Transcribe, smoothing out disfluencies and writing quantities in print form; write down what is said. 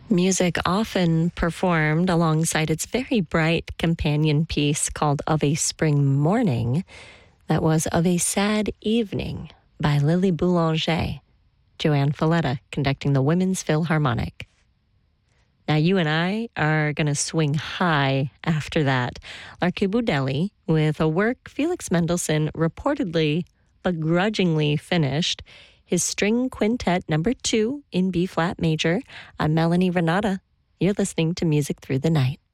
Music often performed alongside its very bright companion piece called Of a Spring Morning. That was Of a Sad Evening by Lily Boulanger. Joanne Falletta conducting the Women's Philharmonic. Now, you and I are going to swing high after that. L'Archibald with a work Felix Mendelssohn reportedly begrudgingly finished, his String Quintet number 2 in B-flat major. I'm Melanie Renata. You're listening to Music Through the Night.